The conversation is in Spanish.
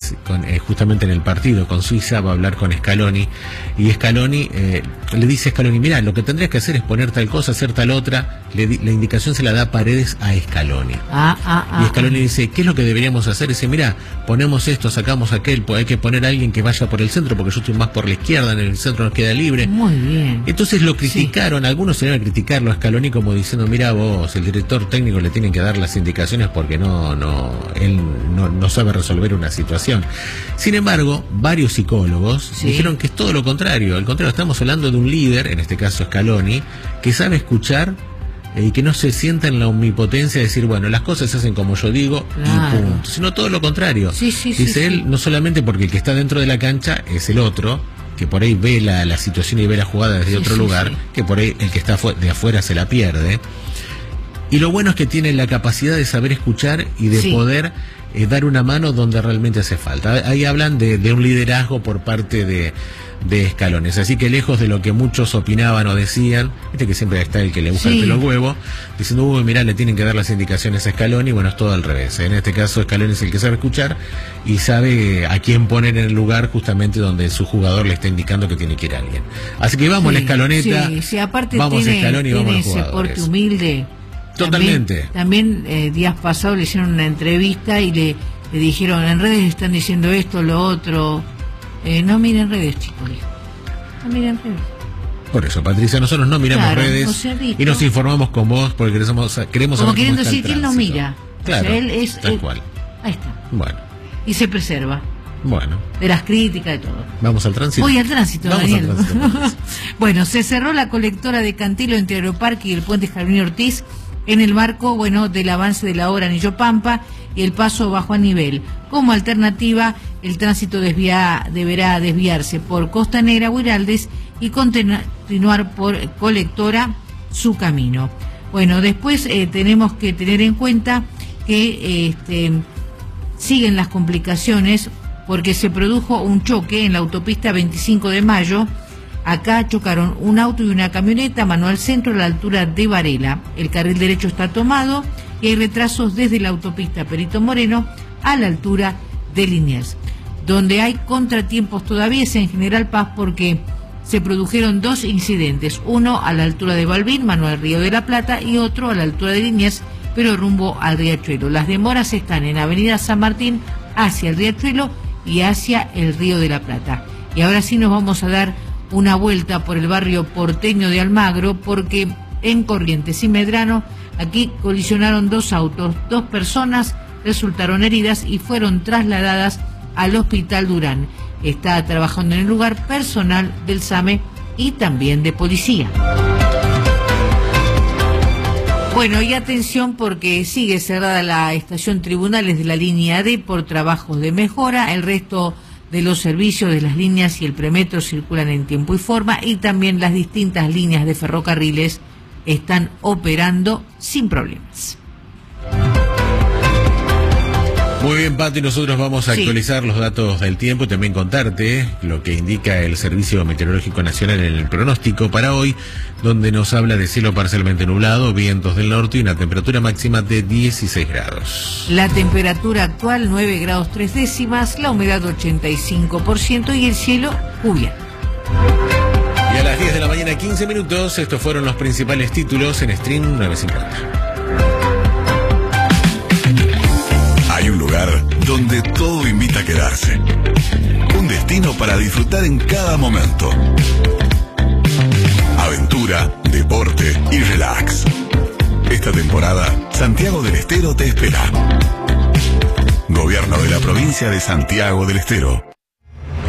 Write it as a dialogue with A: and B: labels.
A: justamente en el partido con Suiza, va a hablar con Scaloni, y Scaloni le dice a Scaloni, mira, lo que tendrías que hacer es poner tal cosa, hacer tal otra. La indicación se la da Paredes a Scaloni. Y Scaloni dice, ¿qué es lo que deberíamos hacer? Dice, mira, ponemos esto, sacamos aquel, pues hay que poner a alguien que vaya por el centro, porque yo estoy más por la izquierda, en el centro nos queda libre.
B: Muy bien.
A: Entonces lo criticaron, algunos se iban a criticarlo a Scaloni como diciendo, mira vos, el director técnico le tienen que dar las indicaciones porque él no sabe resolver una situación. Sin embargo, varios psicólogos dijeron que es todo lo contrario. Al contrario, estamos hablando de un líder, en este caso Scaloni, que sabe escuchar y que no se sienta en la omnipotencia de decir, bueno, las cosas se hacen como yo digo y punto, sino todo lo contrario. Dice él, no solamente porque el que está dentro de la cancha es el otro, que por ahí ve la situación y ve la jugada desde otro lugar, que por ahí el que está de afuera se la pierde. Y lo bueno es que tiene la capacidad de saber escuchar y de poder dar una mano donde realmente hace falta. Ahí hablan de un liderazgo por parte de Scaloni. Así que lejos de lo que muchos opinaban o decían, viste que siempre está el que le busca el pelo al huevo, diciendo, uy, mirá, le tienen que dar las indicaciones a Scaloni. Bueno, es todo al revés. En este caso Scaloni es el que sabe escuchar y sabe a quién poner en el lugar justamente donde su jugador le está indicando que tiene que ir a alguien. Así que vamos a la escaloneta,
B: aparte
A: vamos a Scaloni y vamos a los
B: ese
A: jugadores.
B: porte humilde.
A: Totalmente.
B: También días pasados le hicieron una entrevista y le dijeron, en redes están diciendo esto, lo otro. No miren redes, chicos. No miren redes.
A: Por eso, Patricia, nosotros no miramos redes y nos informamos con vos porque queremos
B: como
A: saber
B: queriendo
A: cómo está
B: decir que él no mira.
A: Claro,
B: o sea, él es,
A: tal cual.
B: Ahí está.
A: Bueno.
B: Y se preserva.
A: Bueno.
B: De las críticas, de todo.
A: Vamos al tránsito.
B: Voy al tránsito,
A: Vamos
B: Daniel.
A: al tránsito.
B: Bueno, se cerró la colectora de Cantilo entre Aeroparque y el puente Jardín Ortiz en el marco, del avance de la obra Anillo Pampa y el paso bajo a nivel. Como alternativa, el tránsito deberá desviarse por Costanera, Huiraldes y continuar por Colectora su camino. Bueno, después tenemos que tener en cuenta que siguen las complicaciones porque se produjo un choque en la autopista 25 de Mayo. Acá chocaron un auto y una camioneta Manuel Centro a la altura de Varela. El carril derecho está tomado y hay retrasos desde la autopista Perito Moreno a la altura de Liniers. Donde hay contratiempos todavía es en General Paz porque se produjeron dos incidentes, uno a la altura de Balbín, Manuel Río de la Plata, y otro a la altura de Liniers, pero rumbo al Riachuelo. Las demoras están en Avenida San Martín hacia el Riachuelo y hacia el Río de la Plata. Y ahora sí nos vamos a dar una vuelta por el barrio porteño de Almagro porque en Corrientes y Medrano aquí colisionaron dos autos, 2 personas resultaron heridas y fueron trasladadas al Hospital Durán. Está trabajando en el lugar personal del SAME y también de policía. Bueno, y atención porque sigue cerrada la estación Tribunales de la línea D por trabajos de mejora. El resto de los servicios de las líneas y el premetro circulan en tiempo y forma y también las distintas líneas de ferrocarriles están operando sin problemas.
A: Muy bien, Pati, nosotros vamos a actualizar los datos del tiempo y también contarte lo que indica el Servicio Meteorológico Nacional en el pronóstico para hoy, donde nos habla de cielo parcialmente nublado, vientos del norte y una temperatura máxima de 16 grados.
B: La temperatura actual 9 grados 3 décimas, la humedad 85% y el cielo cubierto.
A: Y a las 10 de la mañana 15 minutos, estos fueron los principales títulos en Stream 950.
C: Hay un lugar donde todo invita a quedarse. Un destino para disfrutar en cada momento. Aventura, deporte y relax. Esta temporada, Santiago del Estero te espera. Gobierno de la provincia de Santiago del Estero.